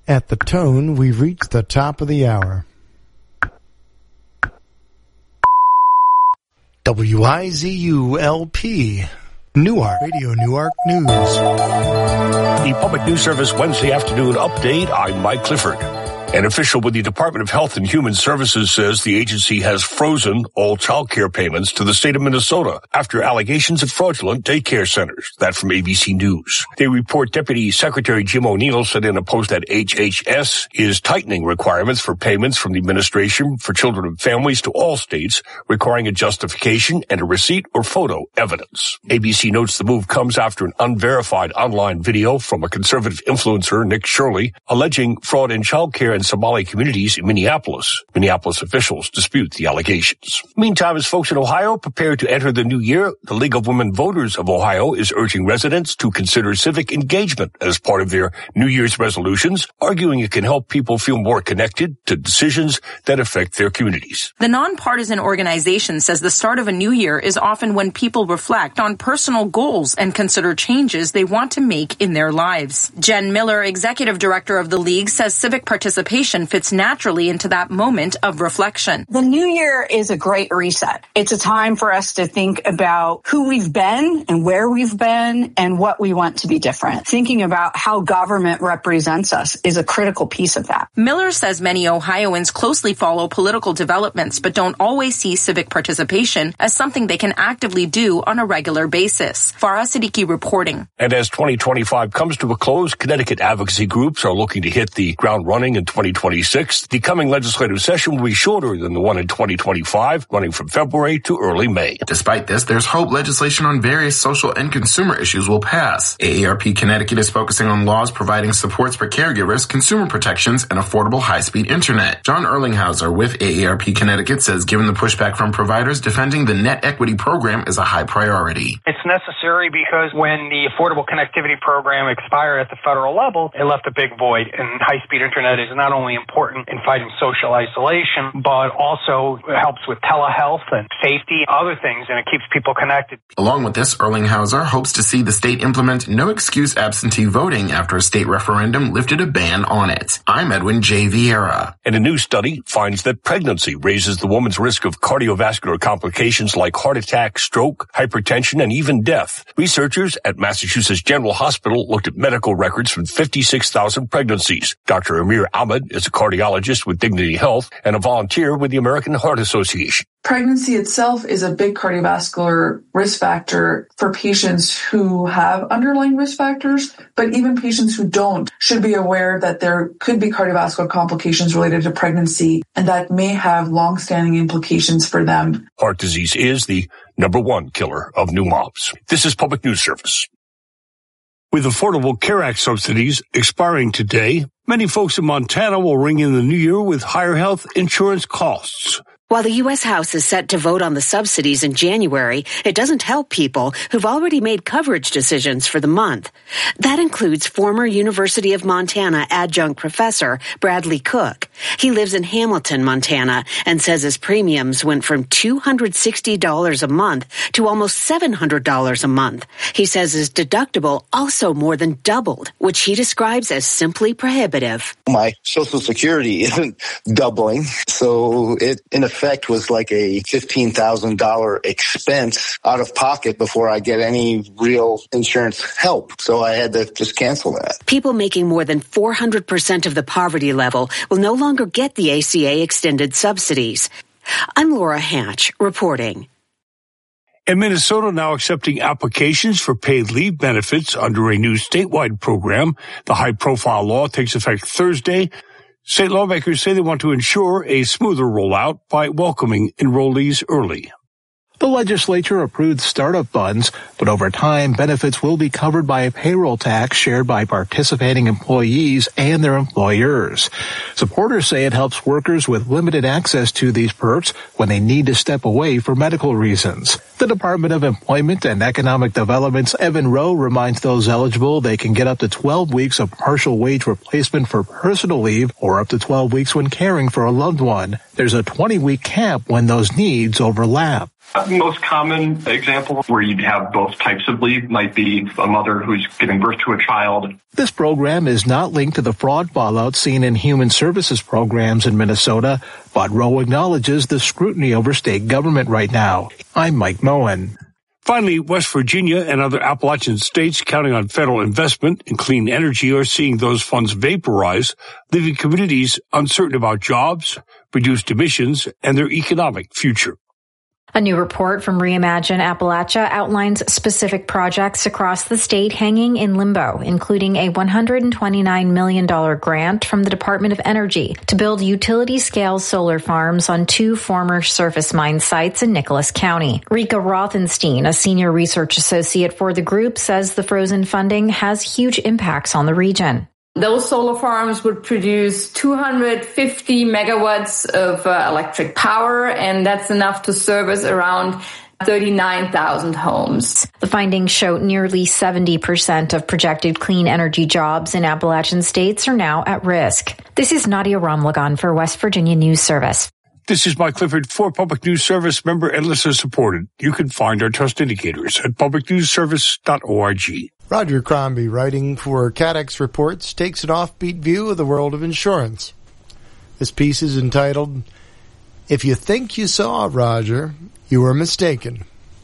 At the tone, we've reached the top of the hour. WIZU-LP, Newark, Radio Newark News. The Public News Service Wednesday afternoon update. I'm Mike Clifford. An official with the Department of Health and Human Services says the agency has frozen all child care payments to the state of Minnesota after allegations of fraudulent daycare centers. That from ABC News. They report Deputy Secretary Jim O'Neill said in a post that HHS is tightening requirements for payments from the Administration for Children and Families to all states, requiring a justification and a receipt or photo evidence. ABC notes the move comes after an unverified online video from a conservative influencer, Nick Shirley, alleging fraud in child care and Somali communities in Minneapolis. Minneapolis officials dispute the allegations. Meantime, as folks in Ohio prepare to enter the new year, the League of Women Voters of Ohio is urging residents to consider civic engagement as part of their New Year's resolutions, arguing it can help people feel more connected to decisions that affect their communities. The nonpartisan organization says the start of a new year is often when people reflect on personal goals and consider changes they want to make in their lives. Jen Miller, executive director of the League, says civic participation fits naturally into that moment of reflection. The new year is a great reset. It's a time for us to think about who we've been and where we've been and what we want to be different. Thinking about how government represents us is a critical piece of that. Miller says many Ohioans closely follow political developments but don't always see civic participation as something they can actively do on a regular basis. Farah Siddiqui reporting. And as 2025 comes to a close, Connecticut advocacy groups are looking to hit the ground running in 2026. The coming legislative session will be shorter than the one in 2025, running from February to early May. Despite this, there's hope legislation on various social and consumer issues will pass. AARP Connecticut is focusing on laws providing supports for caregivers, consumer protections, and affordable high-speed internet. John Erlinghauser with AARP Connecticut says given the pushback from providers, defending the net equity program is a high priority. It's necessary because when the Affordable Connectivity Program expired at the federal level, it left a big void, and high-speed internet is not only important in fighting social isolation, but also helps with telehealth and safety, other things, and it keeps people connected. Along with this, Erlinghauser hopes to see the state implement no-excuse absentee voting after a state referendum lifted a ban on it. I'm Edwin J. Vieira. And a new study finds that pregnancy raises the woman's risk of cardiovascular complications like heart attack, stroke, hypertension, and even death. Researchers at Massachusetts General Hospital looked at medical records from 56,000 pregnancies. Dr. Amir Ahmed is a cardiologist with Dignity Health and a volunteer with the American Heart Association. Pregnancy itself is a big cardiovascular risk factor for patients who have underlying risk factors, but even patients who don't should be aware that there could be cardiovascular complications related to pregnancy, and that may have long-standing implications for them. Heart disease is the number one killer of new moms. This is Public News Service. With Affordable Care Act subsidies expiring today, many folks in Montana will ring in the new year with higher health insurance costs. While the U.S. House is set to vote on the subsidies in January, it doesn't help people who've already made coverage decisions for the month. That includes former University of Montana adjunct professor Bradley Cook. He lives in Hamilton, Montana, and says his premiums went from $260 a month to almost $700 a month. He says his deductible also more than doubled, which he describes as simply prohibitive. My Social Security isn't doubling, so it, in effect, was like a $15,000 expense out of pocket before I get any real insurance help. So I had to just cancel that. People making more than 400% of the poverty level will no longer get the ACA extended subsidies. I'm Laura Hatch reporting. And Minnesota now accepting applications for paid leave benefits under a new statewide program. The high-profile law takes effect Thursday. State lawmakers say they want to ensure a smoother rollout by welcoming enrollees early. The legislature approved startup funds, but over time, benefits will be covered by a payroll tax shared by participating employees and their employers. Supporters say it helps workers with limited access to these perks when they need to step away for medical reasons. The Department of Employment and Economic Development's Evan Rowe reminds those eligible they can get up to 12 weeks of partial wage replacement for personal leave or up to 12 weeks when caring for a loved one. There's a 20-week cap when those needs overlap. Most common example where you'd have both types of leave might be a mother who's giving birth to a child. This program is not linked to the fraud fallout seen in human services programs in Minnesota, but Rowe acknowledges the scrutiny over state government right now. I'm Mike Moen. Finally, West Virginia and other Appalachian states counting on federal investment in clean energy are seeing those funds vaporize, leaving communities uncertain about jobs, reduced emissions, and their economic future. A new report from Reimagine Appalachia outlines specific projects across the state hanging in limbo, including a $129 million grant from the Department of Energy to build utility-scale solar farms on 2 former surface mine sites in Nicholas County. Rika Rothenstein, a senior research associate for the group, says the frozen funding has huge impacts on the region. Those solar farms would produce 250 megawatts of electric power, and that's enough to service around 39,000 homes. The findings show nearly 70% of projected clean energy jobs in Appalachian states are now at risk. This is Nadia Ramlagan for West Virginia News Service. This is Mike Clifford for Public News Service, member and listener supported. You can find our trust indicators at publicnewsservice.org. Roger Crombie, writing for CADEX Reports, takes an offbeat view of the world of insurance. This piece is entitled, "If You Think You Saw Roger, You Were Mistaken."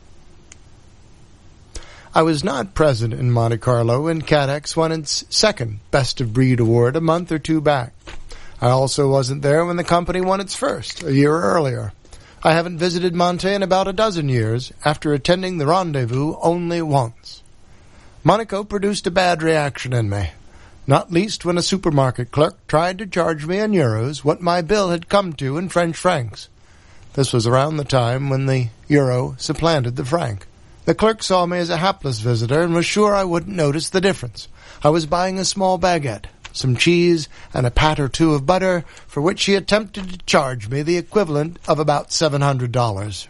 I was not present in Monte Carlo when CADEX won its second Best of Breed award a month or two back. I also wasn't there when the company won its first, a year earlier. I haven't visited Monte in about a dozen years, after attending the rendezvous only once. Monaco produced a bad reaction in me, not least when a supermarket clerk tried to charge me in euros what my bill had come to in French francs. This was around the time when the euro supplanted the franc. The clerk saw me as a hapless visitor and was sure I wouldn't notice the difference. I was buying a small baguette, some cheese, and a pat or two of butter, for which he attempted to charge me the equivalent of about $700.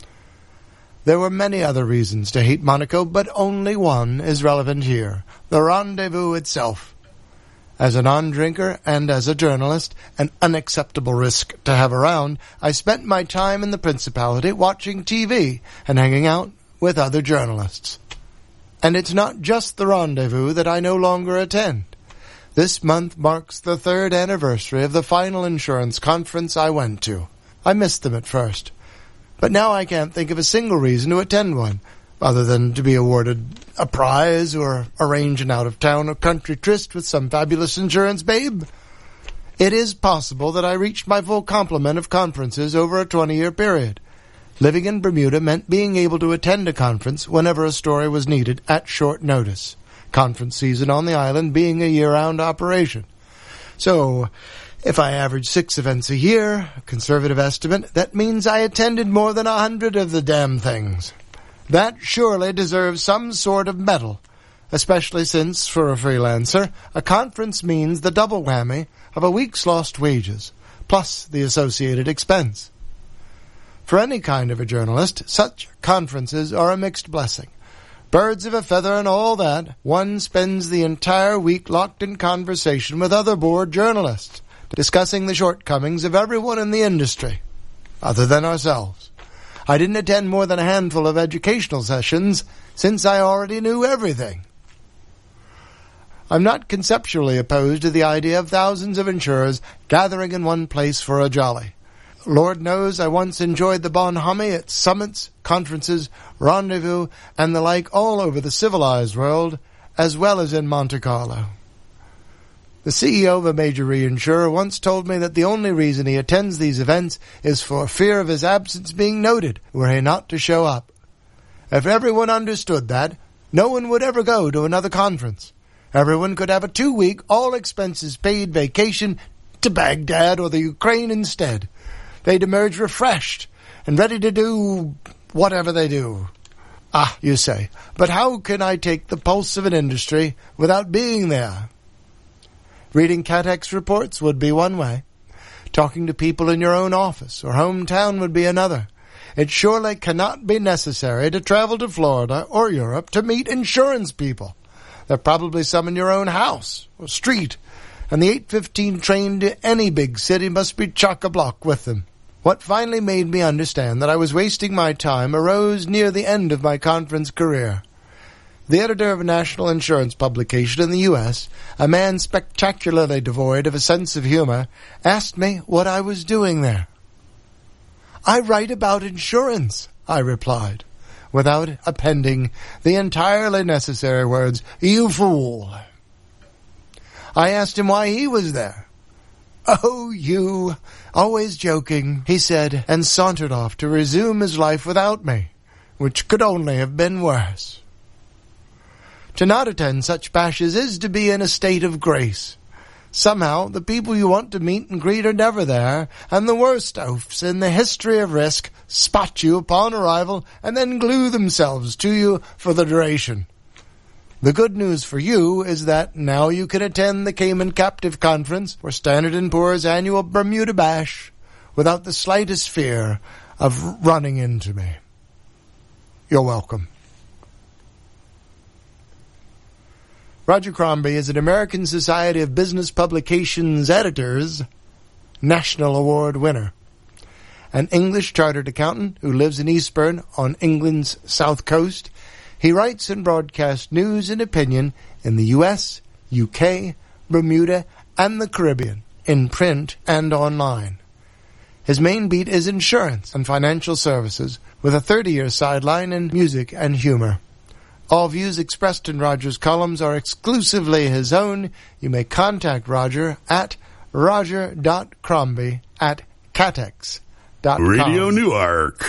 There were many other reasons to hate Monaco, but only one is relevant here: the rendezvous itself. As a non-drinker and as a journalist, an unacceptable risk to have around, I spent my time in the Principality watching TV and hanging out with other journalists. And it's not just the rendezvous that I no longer attend. This month marks the 3rd anniversary of the final insurance conference I went to. I missed them at first, but now I can't think of a single reason to attend one, other than to be awarded a prize or arrange an out-of-town or country tryst with some fabulous insurance babe. It is possible that I reached my full complement of conferences over a 20-year period. Living in Bermuda meant being able to attend a conference whenever a story was needed at short notice, conference season on the island being a year-round operation. So, if I average 6 events a year, a conservative estimate, that means I attended more than 100 of the damn things. That surely deserves some sort of medal, especially since, for a freelancer, a conference means the double whammy of a week's lost wages, plus the associated expense. For any kind of a journalist, such conferences are a mixed blessing. Birds of a feather and all that, one spends the entire week locked in conversation with other bored journalists, discussing the shortcomings of everyone in the industry, other than ourselves. I didn't attend more than a handful of educational sessions, since I already knew everything. I'm not conceptually opposed to the idea of thousands of insurers gathering in one place for a jolly. Lord knows I once enjoyed the bonhomie at summits, conferences, rendezvous, and the like all over the civilized world, as well as in Monte Carlo. The CEO of a major reinsurer once told me that the only reason he attends these events is for fear of his absence being noted were he not to show up. If everyone understood that, no one would ever go to another conference. Everyone could have a 2-week, all-expenses-paid vacation to Baghdad or the Ukraine instead. They'd emerge refreshed and ready to do whatever they do. Ah, you say, but how can I take the pulse of an industry without being there? Reading CADEX reports would be one way. Talking to people in your own office or hometown would be another. It surely cannot be necessary to travel to Florida or Europe to meet insurance people. There are probably some in your own house or street, and the 8:15 train to any big city must be chock-a-block with them. What finally made me understand that I was wasting my time arose near the end of my conference career. The editor of a national insurance publication in the U.S., a man spectacularly devoid of a sense of humor, asked me what I was doing there. "I write about insurance," I replied, without appending the entirely necessary words, "You fool." I asked him why he was there. "Oh, you, always joking," he said, and sauntered off to resume his life without me, which could only have been worse. To not attend such bashes is to be in a state of grace. Somehow, the people you want to meet and greet are never there, and the worst oafs in the history of risk spot you upon arrival and then glue themselves to you for the duration. The good news for you is that now you can attend the Cayman Captive Conference or Standard & Poor's annual Bermuda Bash without the slightest fear of running into me. You're welcome. Roger Crombie is an American Society of Business Publications Editors National Award winner. An English chartered accountant who lives in Eastbourne on England's south coast, he writes and broadcasts news and opinion in the U.S., UK, Bermuda, and the Caribbean, in print and online. His main beat is insurance and financial services, with a 30-year sideline in music and humor. All views expressed in Roger's columns are exclusively his own. You may contact Roger at roger.crombie@catex.com. Radio Newark.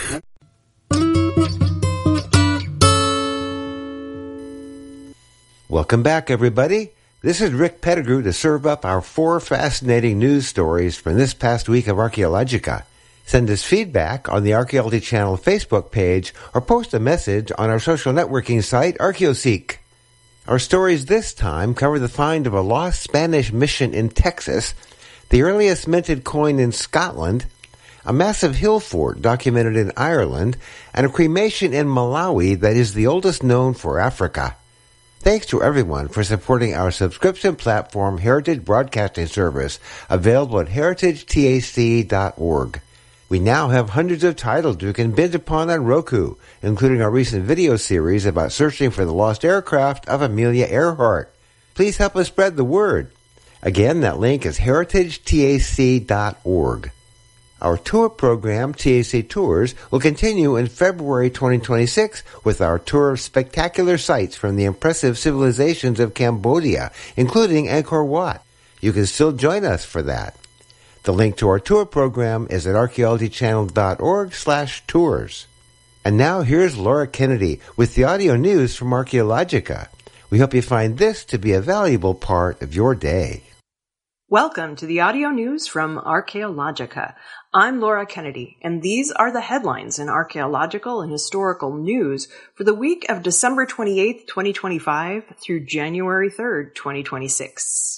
Welcome back, everybody. This is Rick Pettigrew to serve up our 4 fascinating news stories from this past week of Archaeologica. Send us feedback on the Archaeology Channel Facebook page or post a message on our social networking site, Archaeoseek. Our stories this time cover the find of a lost Spanish mission in Texas, the earliest minted coin in Scotland, a massive hill fort documented in Ireland, and a cremation in Malawi that is the oldest known for Africa. Thanks to everyone for supporting our subscription platform, Heritage Broadcasting Service, available at heritagetac.org. We now have hundreds of titles you can binge upon on Roku, including our recent video series about searching for the lost aircraft of Amelia Earhart. Please help us spread the word. Again, that link is heritagetac.org. Our tour program, TAC Tours, will continue in February 2026 with our tour of spectacular sites from the impressive civilizations of Cambodia, including Angkor Wat. You can still join us for that. The link to our tour program is at archaeologychannel.org/tours. And now here's Laura Kennedy with the audio news from Archaeologica. We hope you find this to be a valuable part of your day. Welcome to the audio news from Archaeologica. I'm Laura Kennedy, and these are the headlines in archaeological and historical news for the week of December 28th, 2025 through January 3rd, 2026.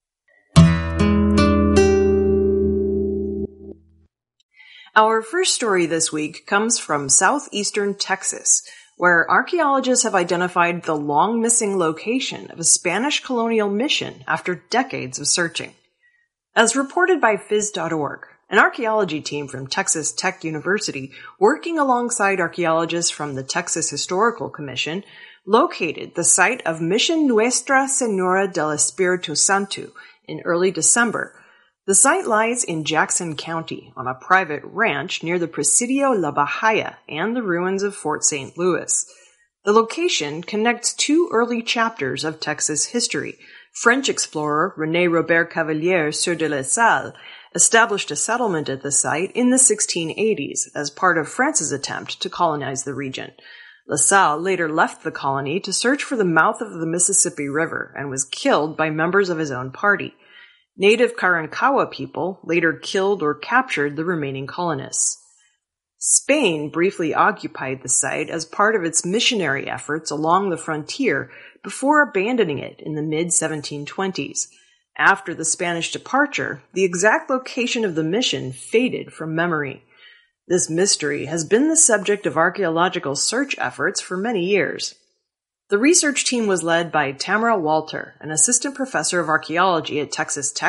Our first story this week comes from southeastern Texas, where archaeologists have identified the long-missing location of a Spanish colonial mission after decades of searching. As reported by Phys.org, an archaeology team from Texas Tech University, working alongside archaeologists from the Texas Historical Commission, located the site of Mission Nuestra Señora del Espíritu Santo in early December. The site lies in Jackson County on a private ranch near the Presidio La Bahia and the ruins of Fort St. Louis. The location connects 2 early chapters of Texas history. French explorer René Robert Cavelier Sieur de la Salle established a settlement at the site in the 1680s as part of France's attempt to colonize the region. La Salle later left the colony to search for the mouth of the Mississippi River and was killed by members of his own party. Native Karankawa people later killed or captured the remaining colonists. Spain briefly occupied the site as part of its missionary efforts along the frontier before abandoning it in the mid-1720s. After the Spanish departure, the exact location of the mission faded from memory. This mystery has been the subject of archaeological search efforts for many years. The research team was led by Tamara Walter, an assistant professor of archaeology at Texas Tech,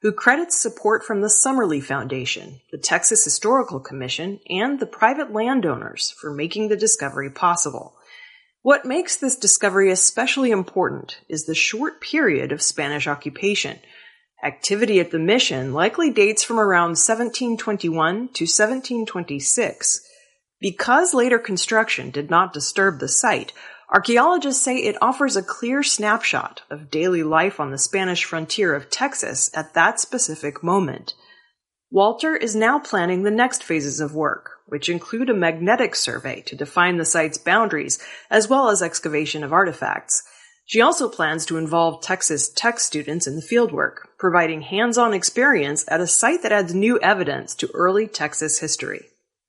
who credits support from the Summerlee Foundation, the Texas Historical Commission, and the private landowners for making the discovery possible. What makes this discovery especially important is the short period of Spanish occupation. Activity at the mission likely dates from around 1721 to 1726. Because later construction did not disturb the site, archaeologists say it offers a clear snapshot of daily life on the Spanish frontier of Texas at that specific moment. Walter is now planning the next phases of work, which include a magnetic survey to define the site's boundaries, as well as excavation of artifacts. She also plans to involve Texas Tech students in the fieldwork, providing hands-on experience at a site that adds new evidence to early Texas history.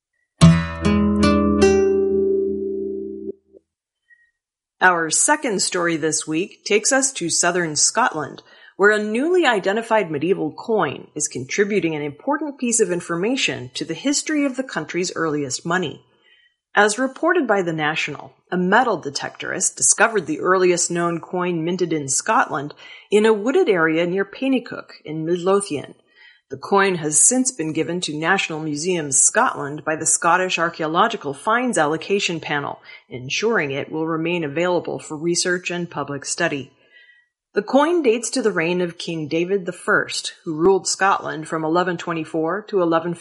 Our second story this week takes us to southern Scotland, where a newly identified medieval coin is contributing an important piece of information to the history of the country's earliest money. As reported by The National, a metal detectorist discovered the earliest known coin minted in Scotland in a wooded area near Penicuik in Midlothian. The coin has since been given to National Museums Scotland by the Scottish Archaeological Finds Allocation Panel, ensuring it will remain available for research and public study. The coin dates to the reign of King David I, who ruled Scotland from 1124 to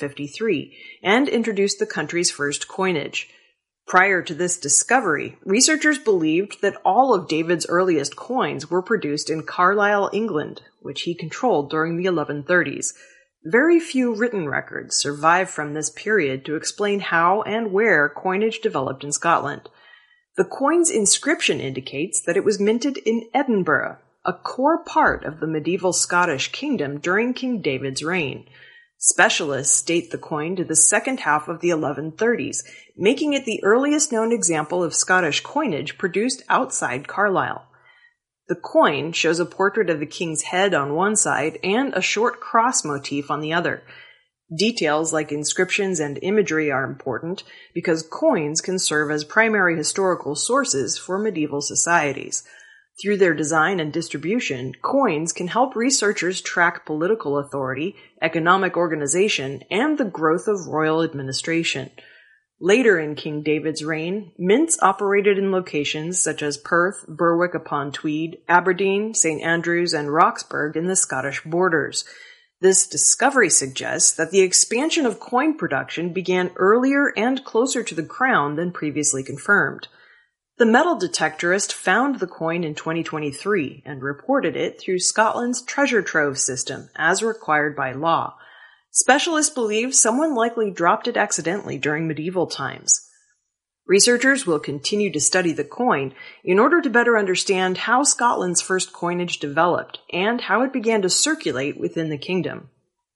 1153 and introduced the country's first coinage. Prior to this discovery, researchers believed that all of David's earliest coins were produced in Carlisle, England, which he controlled during the 1130s. Very few written records survive from this period to explain how and where coinage developed in Scotland. The coin's inscription indicates that it was minted in Edinburgh, a core part of the medieval Scottish kingdom during King David's reign. Specialists date the coin to the second half of the 1130s, making it the earliest known example of Scottish coinage produced outside Carlisle. The coin shows a portrait of the king's head on one side and a short cross motif on the other. Details like inscriptions and imagery are important because coins can serve as primary historical sources for medieval societies. Through their design and distribution, coins can help researchers track political authority, economic organization, and the growth of royal administration. Later in King David's reign, mints operated in locations such as Perth, Berwick-upon-Tweed, Aberdeen, St. Andrews, and Roxburgh in the Scottish borders. This discovery suggests that the expansion of coin production began earlier and closer to the crown than previously confirmed. The metal detectorist found the coin in 2023 and reported it through Scotland's treasure trove system, as required by law. Specialists believe someone likely dropped it accidentally during medieval times. Researchers will continue to study the coin in order to better understand how Scotland's first coinage developed and how it began to circulate within the kingdom.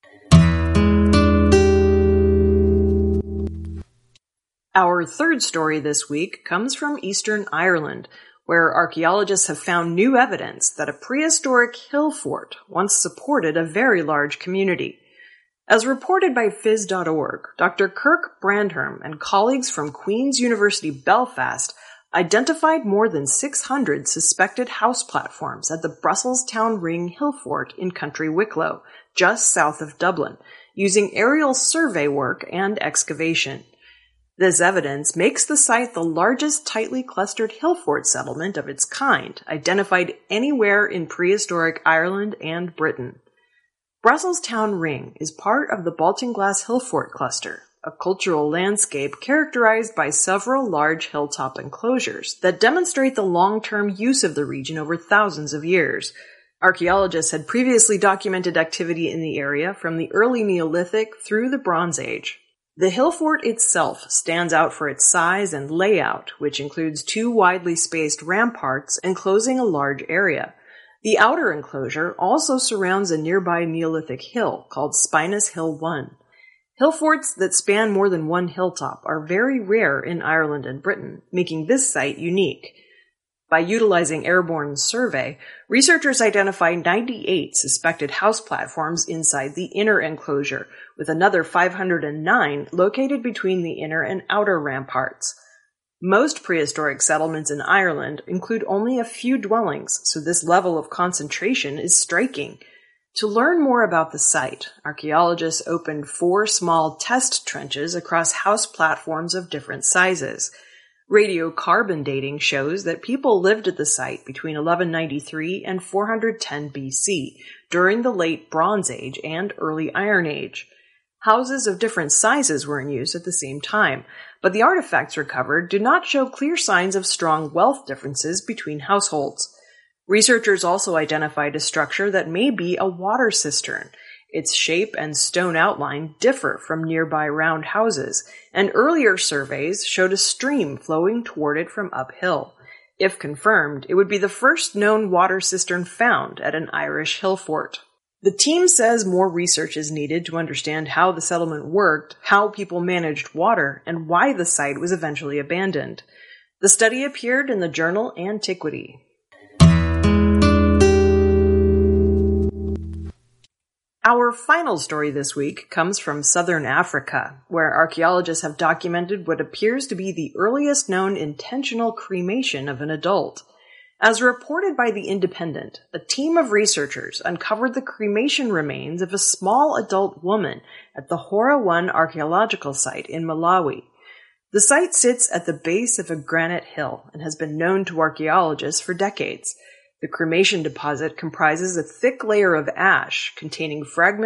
Our third story this week comes from Eastern Ireland, where archaeologists have found new evidence that a prehistoric hill fort once supported a very large community. As reported by Phys.org, Dr. Kirk Brandherm and colleagues from Queen's University Belfast identified more than 600 suspected house platforms at the Brussels Town Ring hill fort in County Wicklow, just south of Dublin, using aerial survey work and excavation. This evidence makes the site the largest tightly clustered hill fort settlement of its kind, identified anywhere in prehistoric Ireland and Britain. Brussels Town Ring is part of the Baltinglass Hill Fort cluster, a cultural landscape characterized by several large hilltop enclosures that demonstrate the long-term use of the region over thousands of years. Archaeologists had previously documented activity in the area from the early Neolithic through the Bronze Age. The hill fort itself stands out for its size and layout, which includes two widely spaced ramparts enclosing a large area. The outer enclosure also surrounds a nearby Neolithic hill called Spinus Hill 1. Hill forts that span more than one hilltop are very rare in Ireland and Britain, making this site unique. By utilizing airborne survey, researchers identified 98 suspected house platforms inside the inner enclosure, with another 509 located between the inner and outer ramparts. Most prehistoric settlements in Ireland include only a few dwellings, so this level of concentration is striking. To learn more about the site, archaeologists opened 4 small test trenches across house platforms of different sizes. Radiocarbon dating shows that people lived at the site between 1193 and 410 BC, during the Late Bronze Age and Early Iron Age. Houses of different sizes were in use at the same time, but the artifacts recovered do not show clear signs of strong wealth differences between households. Researchers also identified a structure that may be a water cistern. Its shape and stone outline differ from nearby round houses, and earlier surveys showed a stream flowing toward it from uphill. If confirmed, it would be the first known water cistern found at an Irish hill fort. The team says more research is needed to understand how the settlement worked, how people managed water, and why the site was eventually abandoned. The study appeared in the journal Antiquity. Our final story this week comes from southern Africa, where archaeologists have documented what appears to be the earliest known intentional cremation of an adult. As reported by The Independent, a team of researchers uncovered the cremation remains of a small adult woman at the Hora 1 archaeological site in Malawi. The site sits at the base of a granite hill and has been known to archaeologists for decades. The cremation deposit comprises a thick layer of ash containing fragments